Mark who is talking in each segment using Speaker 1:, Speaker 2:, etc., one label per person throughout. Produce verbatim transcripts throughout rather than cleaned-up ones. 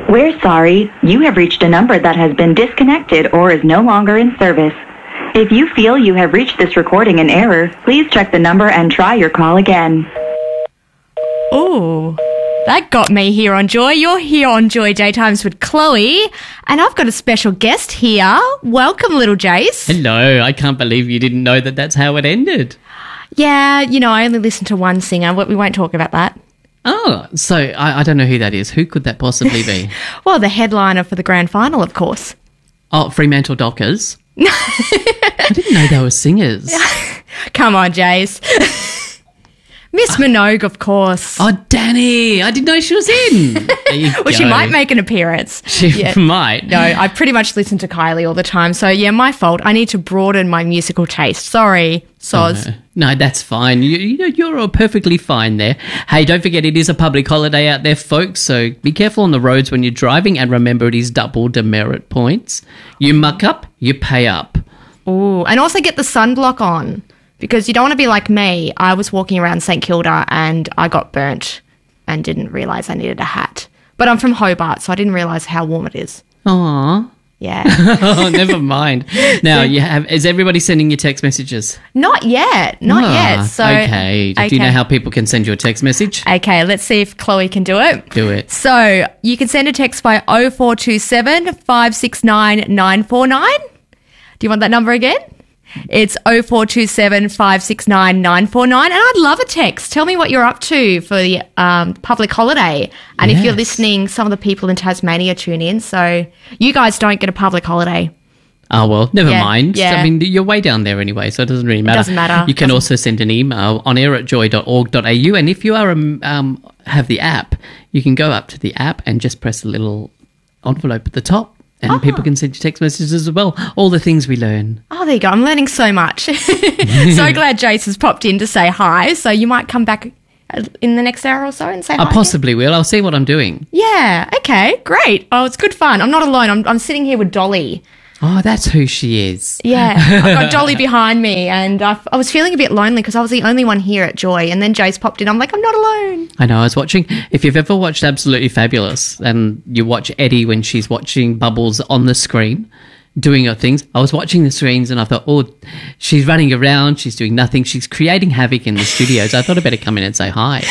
Speaker 1: We're sorry. You have reached a number that has been disconnected or is no longer in service. If you feel you have reached this recording in error, please check the number and try your call again.
Speaker 2: Ooh, that got me here on Joy. You're here on Joy Daytimes with Chloe, and I've got a special guest here. Welcome, little Jace.
Speaker 3: Hello. I can't believe you didn't know that that's how it ended.
Speaker 2: Yeah, you know, I only listen to one singer. We won't talk about that.
Speaker 3: Oh, so I, I don't know who that is. Who could that possibly be?
Speaker 2: Well, the headliner for the grand final, of course.
Speaker 3: Oh, Fremantle Dockers. I didn't know they were singers.
Speaker 2: Come on, Jace. Miss Minogue, of course.
Speaker 3: Oh, Danny. I didn't know she was in. There you
Speaker 2: Well,
Speaker 3: go.
Speaker 2: she might make an appearance.
Speaker 3: She
Speaker 2: Yeah.
Speaker 3: might.
Speaker 2: No, I pretty much listen to Kylie all the time. So, yeah, my fault. I need to broaden my musical taste. Sorry, Soz.
Speaker 3: Oh, no. no, that's fine. You, you know, you're all perfectly fine there. Hey, don't forget it is a public holiday out there, folks, so be careful on the roads when you're driving, and remember it is double demerit points. You muck up, you pay up.
Speaker 2: Ooh, and also get the sunblock on, because you don't want to be like me. I was walking around St Kilda and I got burnt and didn't realise I needed a hat. But I'm from Hobart, so I didn't realise how warm it is.
Speaker 3: Aww.
Speaker 2: Yeah.
Speaker 3: Oh, never mind. Now, you have. Is everybody sending you text messages?
Speaker 2: Not yet. Not
Speaker 3: Ah,
Speaker 2: yet. So
Speaker 3: okay. Do you know how people can send you a text message?
Speaker 2: Okay, let's see if Chloe can do it.
Speaker 3: Do it.
Speaker 2: So you can send a text by oh four two seven, five six nine, nine four nine. Do you want that number again? It's oh four two seven, five six nine, nine four nine. And I'd love a text. Tell me what you're up to for the um, public holiday. And
Speaker 3: Yes.
Speaker 2: if you're listening, some of the people in Tasmania tune in. So you guys don't get a public holiday.
Speaker 3: Oh, well, never
Speaker 2: Yeah,
Speaker 3: mind.
Speaker 2: yeah.
Speaker 3: I mean, you're way down there anyway, so it doesn't really matter.
Speaker 2: doesn't matter.
Speaker 3: You can
Speaker 2: Doesn't-
Speaker 3: also send an email on air at joy dot org dot a u. And if you are um, um, have the app, you can go up to the app and just press a little envelope at the top. And
Speaker 2: Ah.
Speaker 3: people can send you text messages as well. All the things we learn.
Speaker 2: Oh, there you go. I'm learning so much. So glad Jace has popped in to say hi. So you might come back in the next hour or so and say hi.
Speaker 3: I possibly will. I'll see what I'm doing.
Speaker 2: Yeah. Okay. Great. Oh, it's good fun. I'm not alone. I'm, I'm sitting here with Dolly.
Speaker 3: Oh, that's who she is.
Speaker 2: Yeah. I've got Dolly behind me, and I, I was feeling a bit lonely because I was the only one here at Joy. And then Jace popped in. I'm like, I'm not alone.
Speaker 3: I know, I was watching, if you've ever watched Absolutely Fabulous and you watch Eddie when she's watching Bubbles on the screen doing her things, I was watching the screens and I thought, oh, she's running around, she's doing nothing, she's creating havoc in the studios. I thought I'd better come in and say hi.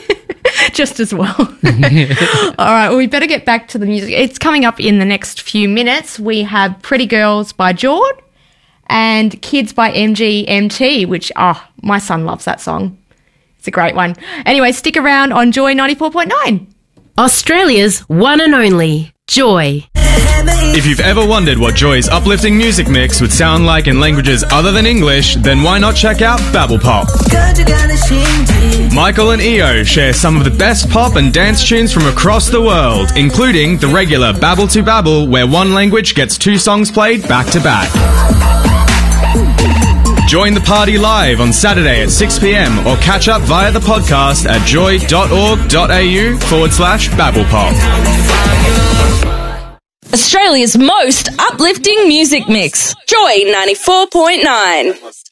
Speaker 2: Just as well. All right, well, we better get back to the music. It's coming up in the next few minutes. We have Pretty Girls by Jord and Kids by M G M T, which, oh, my son loves that song. It's a great one. Anyway, stick around on Joy ninety-four point nine.
Speaker 4: Australia's one and only Joy.
Speaker 5: If you've ever wondered what Joy's uplifting music mix would sound like in languages other than English, then why not check out Babble Pop? Michael and Eo share some of the best pop and dance tunes from across the world, including the regular Babble to Babble, where one language gets two songs played back to back. Join the party live on Saturday at six p.m. or catch up via the podcast at joy dot org dot a u forward slash babblepop.
Speaker 6: Australia's most uplifting music mix. Joy ninety-four point nine.